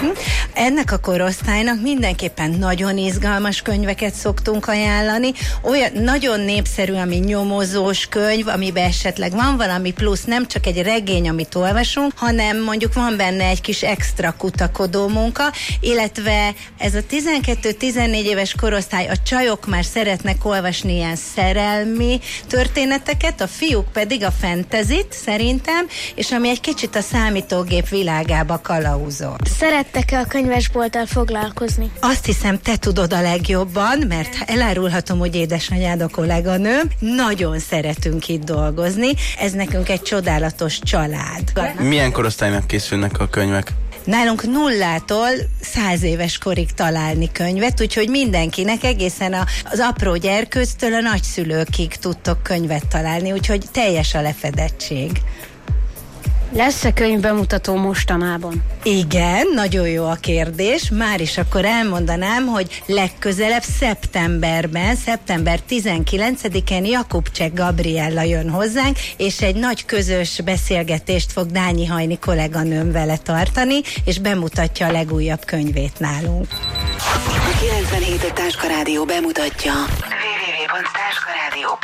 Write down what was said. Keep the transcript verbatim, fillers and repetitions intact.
Ennek a korosztálynak mindenképpen nagyon izgalmas könyveket szoktunk ajánlani. Olyan nagyon népszerű, ami nyomozós könyv, amiben esetleg van valami plusz, nem csak egy regény, amit olvasunk, hanem mondjuk van benne egy kis extra kutakodó munka, illetve ez a tizenkét-tizennégy éves korosztály, a csajok már szeretnek olvasni ilyen szerelmi történeteket, a fiúk pedig a fantasyt szerintem, és ami egy kicsit a számítógép világába kalauzol. Szerettek-e a könyvesbolttal foglalkozni? Azt hiszem, te tudod a legjobban, mert elárulhatom, hogy édesanyád a kolléganőm, nagyon szeretünk itt dolgozni, ez nekünk egy csodálatos család. Milyen korosztálynak készülnek a könyvek? Nálunk nullától száz éves korig találni könyvet, úgyhogy mindenkinek egészen a, az apró gyerkőctől a nagyszülőkig tudtok könyvet találni, úgyhogy teljes a lefedettség. Lesz-e könyvbemutató mostanában? Igen, nagyon jó a kérdés. Már is akkor elmondanám, hogy legközelebb szeptemberben, szeptember tizenkilencedikén Jakubcsek Gabriella jön hozzánk, és egy nagy közös beszélgetést fog Dányi Hajni kolléganőm vele tartani, és bemutatja a legújabb könyvét nálunk. A kilencvenhét Táska Rádió bemutatja double-u double-u double-u pont táska rádió